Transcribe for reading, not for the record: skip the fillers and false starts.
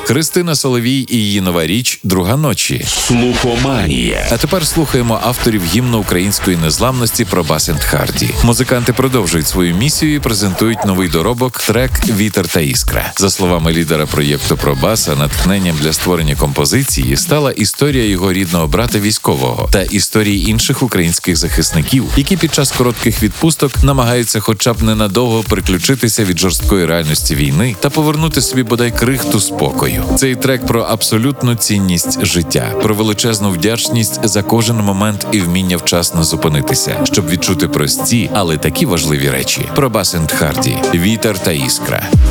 Христина Соловій і її нова річ «Друга ночі». Слухоманія. А тепер слухаємо авторів гімну української незламності «Пробас енд Харді». Музиканти продовжують свою місію і презентують новий доробок трек «Вітер та іскра». За словами лідера проєкту «Пробаса», натхненням для створення композиції стала історія його рідного брата військового та історії інших українських захисників, які під час коротких відпусток намагаються хоча б ненадовго переключитися від жорсткої реальності війни та повернути собі бодай крихту спокою. Цей трек про абсолютну цінність життя, про величезну вдячність за кожен момент і вміння вчасно зупинитися, щоб відчути прості, але такі важливі речі. «Пробас енд Харді», «Вітер та іскра».